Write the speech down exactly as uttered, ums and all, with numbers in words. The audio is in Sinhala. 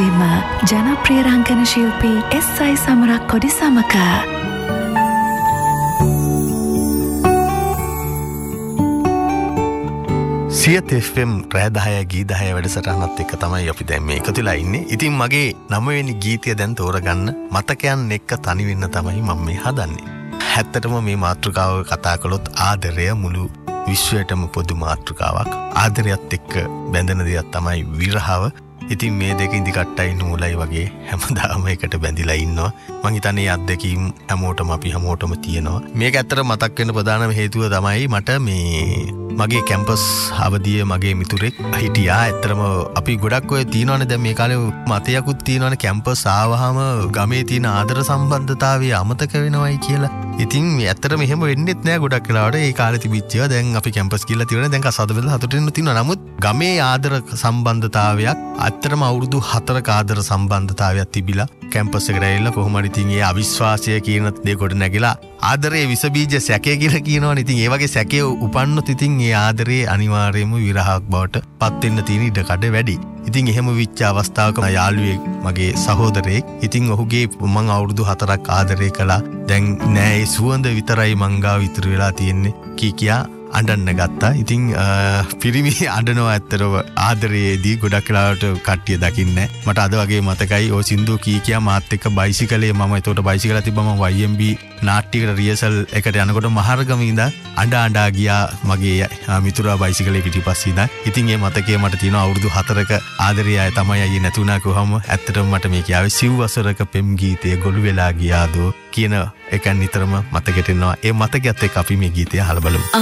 එසවීම ජනප්‍රිය රංගන ශිල්පී එස් ආයි සමරක් කොඩි සමක සියත එෆ් එම් රෑදහය ගීදහය වැඩසටහනත් එක්ක තමයි අපි දැන් මේ එකතු වෙලා ඉන්නේ. ඉතින් මගේ නවවෙනි ගීතය දැන් තෝරගන්න මතකයන් එක්ක තනි වෙන්න තමයි මම මේ හදන්නේ. ඇත්තටම මේ මාතෘකාව කතා කළොත් ආදරය මුළු විශ්වයටම පොදු මාතෘකාවක්. ආදරයත් එක්ක බැඳෙන දෙයක් තමයි විරහව. ඉතින් මේ දෙක ඉදිකට්ටයි නූලයි වගේ හැමදාම එකට බැඳිලා ඉන්නවා. මං හිතන්නේ අත්දැකීම් හැමෝටම අපි හැමෝටම තියෙනවා. මේක ඇත්තට මතක් වෙන්න ප්‍රධානම හේතුව තමයි මට මේ මගේ කැම්පස් අවදියේ මගේ මිතුරෙක් හිටියා. ඇත්තටම අපි ගොඩක් ඔය තියෙනවනේ දැන් මේ කාලේ මතයකුත් තියෙනවනේ කැම්පස් ආවහම ගමේ තියෙන ආදර සම්බන්ධතාවය අමතක වෙනවයි කියලා. ඉතින් මේ ඇත්තටම එහෙම වෙන්නෙත් නෑ ගොඩක් වෙලාවට. ඒ කාලේ තිබිච්ච ඒවා දැන් අපි කැම්පස් කියලා තියෙනවා. දැන් කසාද බෙදලා හතුටින් තියෙනවා. නමුත් ගමේ ආදර සම්බන්ධතාවයක් ඇත්තටම අවුරුදු හතරක ආදර සම්බන්ධතාවයක් තිබිලා කැම්පස් එකට ඇවිල්ලා කොහොම හරි ඉතින් ඒ අවිශ්වාසය කියන දේ කොට නැගිලා ආදරයේ විස බීජ සැකය කියලා කියනවනේ. ඉතින් ඒ වගේ සැකය උපන්නොත් ඉතින් ඒ ආදරයේ අනිවාර්යයෙන්ම විරහක් බවට පත් වෙන්න තියෙන ඉඩ කඩ වැඩි. ඉතින් එහෙම විච්ච අවස්ථාවක යාළුවෙක් මගේ සහෝදරයෙක් ඉතින් ඔහුගේ මං අවුරුදු හතරක් ආදරය කළා. දැන් නෑ ඒ සුවඳ විතරයි මං ගාව ඉතුරු වෙලා තියෙන්නේ කී කියා අඬන්න ගත්තා. ඉතින් පිරිමි අඬනවා ඇත්තටම ආදරයේදී ගොඩක් වෙලාවට කට්ටිය දකින්නේ. මට අද වගේ මතකයි ඔය සින්දු කී කියා මාත් එක්ක බයිසිකලේ මම ඒතකොට බයිසිකලයක් තිබ්බම වයි එම් බී නාට්‍යයකට රියසල් එකට යනකොට මහරගම ඉඳන් අඬ අඬා ගියා මගේ මිතුරා බයිසිකලේ පිටිපස්සේ ඉඳන්. ඉතින් මේ මතකය මට තියෙනවා අවුරුදු හතරක ආදරය අය තමයි අයියේ නැතුණා කොහම. ඇත්තටම මට මේ කියාවේ සිව් වසරක පෙම් ගීතයේ ගොළු වෙලා ගියාදෝ කියන එක නිතරම මතකෙට එනවා. ඒ මතකයත් එක්ක අපි මේ ගීතය අහලා බලමු.